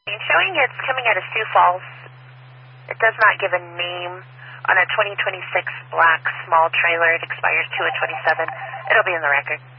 Showing it's coming out of Sioux Falls. It does not give a name on a 2026 black small trailer. It expires 2/27. It'll be in the record.